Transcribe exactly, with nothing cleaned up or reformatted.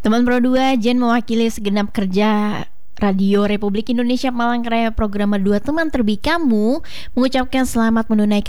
Teman Pro dua, Jen mewakili segenap kerja Radio Republik Indonesia Palangkaraya Program dua Teman Terbaik Kamu mengucapkan selamat menunaikan